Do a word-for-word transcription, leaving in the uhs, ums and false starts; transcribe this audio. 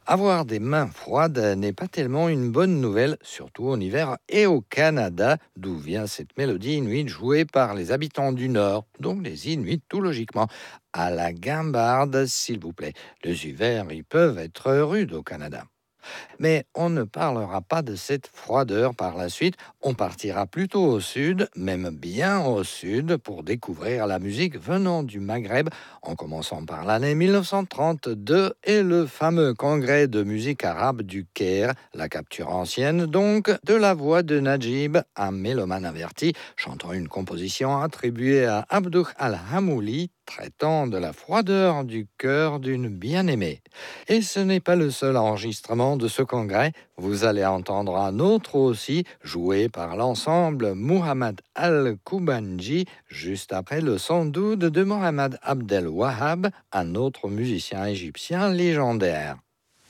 Avoir des mains froides n'est pas tellement une bonne nouvelle, surtout en hiver et au Canada, d'où vient cette mélodie inuite jouée par les habitants du Nord, donc les Inuits tout logiquement. À la guimbarde, s'il vous plaît. Les hivers, ils peuvent être rudes au Canada. Mais on ne parlera pas de cette froideur par la suite. On partira plutôt au sud, même bien au sud, pour découvrir la musique venant du Maghreb, en commençant par l'année mille neuf cent trente-deux et le fameux congrès de musique arabe du Caire, la capture ancienne donc de la voix de Najib, un mélomane averti, chantant une composition attribuée à Abdou al-Hamouli, traitant de la froideur du cœur d'une bien-aimée. Et ce n'est pas le seul enregistrement de ce congrès. Vous allez entendre un autre aussi, joué par l'ensemble Muhammad Al-Kubanji, juste après le sandoud de Mohamed Abdel Wahab, un autre musicien égyptien légendaire.